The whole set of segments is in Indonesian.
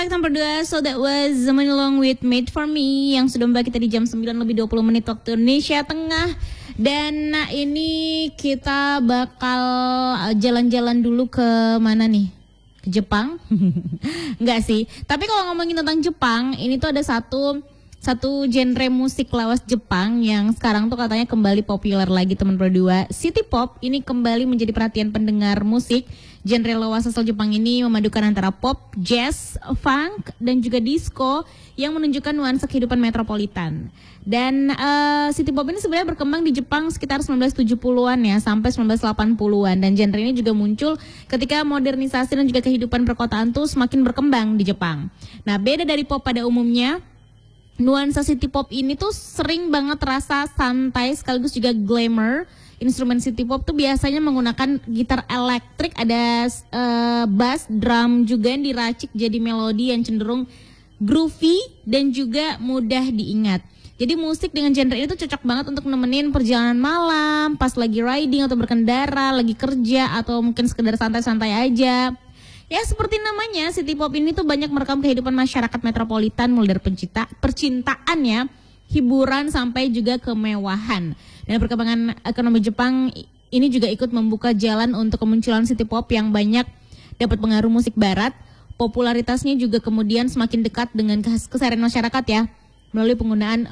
alright, nomor 2. So that was Zaman Along with Made For Me yang sudah membawa kita di jam 9:20 waktu Indonesia Tengah. Dan ini kita bakal jalan-jalan dulu ke mana nih? Ke Jepang? Enggak sih. Tapi kalau ngomongin tentang Jepang, ini tuh ada satu genre musik lawas Jepang yang sekarang tuh katanya kembali populer lagi, teman berdua. City pop ini kembali menjadi perhatian pendengar musik. Genre lawas asal Jepang ini memadukan antara pop, jazz, funk, dan juga disco yang menunjukkan nuansa kehidupan metropolitan. Dan city pop ini sebenarnya berkembang di Jepang sekitar 1970-an ya sampai 1980-an. Dan genre ini juga muncul ketika modernisasi dan juga kehidupan perkotaan tuh semakin berkembang di Jepang. Nah, beda dari pop pada umumnya, nuansa city pop ini tuh sering banget terasa santai sekaligus juga glamour. Instrumen city pop tuh biasanya menggunakan gitar elektrik, ada bass, drum juga yang diracik jadi melodi yang cenderung groovy dan juga mudah diingat. Jadi musik dengan genre ini tuh cocok banget untuk nemenin perjalanan malam, pas lagi riding atau berkendara, lagi kerja atau mungkin sekedar santai-santai aja. Ya seperti namanya, city pop ini tuh banyak merekam kehidupan masyarakat metropolitan mulai dari percintaan ya, hiburan sampai juga kemewahan. Dan perkembangan ekonomi Jepang ini juga ikut membuka jalan untuk kemunculan city pop yang banyak dapat pengaruh musik barat. Popularitasnya juga kemudian semakin dekat dengan keseharian masyarakat ya, melalui penggunaan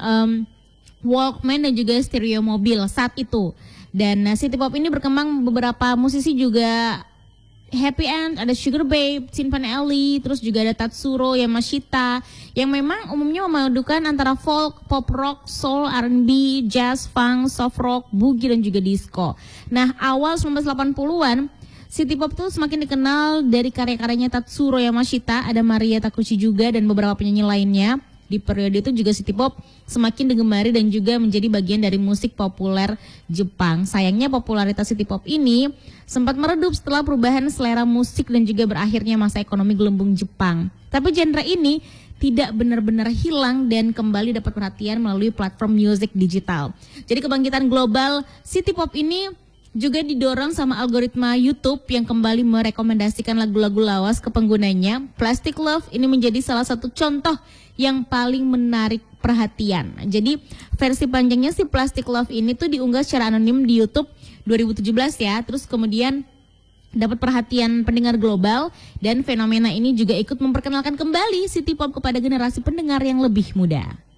Walkman dan juga stereo mobil saat itu. Dan city pop ini berkembang, beberapa musisi juga Happy End, ada Sugar Babe, Symphony, terus juga ada Tatsuro Yamashita yang memang umumnya memadukan antara folk, pop rock, soul, R&B, jazz, funk, soft rock, boogie dan juga disco. Nah, awal 1980-an city pop tuh semakin dikenal dari karya-karyanya Tatsuro Yamashita, ada Maria Takuchi juga dan beberapa penyanyi lainnya. Di periode itu juga city pop semakin digemari dan juga menjadi bagian dari musik populer Jepang. Sayangnya popularitas city pop ini sempat meredup setelah perubahan selera musik dan juga berakhirnya masa ekonomi gelembung Jepang. Tapi genre ini tidak benar-benar hilang dan kembali dapat perhatian melalui platform musik digital. Jadi kebangkitan global city pop ini juga didorong sama algoritma YouTube yang kembali merekomendasikan lagu-lagu lawas ke penggunanya. Plastic Love ini menjadi salah satu contoh yang paling menarik perhatian. Jadi versi panjangnya si Plastic Love ini tuh diunggah secara anonim di YouTube 2017 ya. Terus kemudian dapat perhatian pendengar global dan fenomena ini juga ikut memperkenalkan kembali city pop kepada generasi pendengar yang lebih muda.